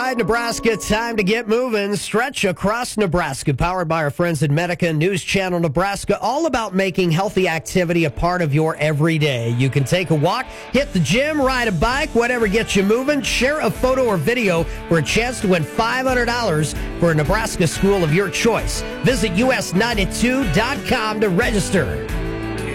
right, Nebraska, time to get moving. Stretch Across Nebraska, powered by our friends at Medica News Channel Nebraska, all about making healthy activity a part of your everyday. You can take a walk, hit the gym, ride a bike, whatever gets you moving. Share a photo or video for a chance to win $500 for a Nebraska school of your choice. Visit us92.com to register.